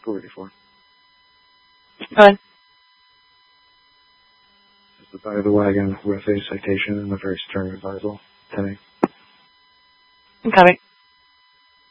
484. Go ahead. Is the back of the wagon with a citation and a very stern advisal. 10-8. Copy.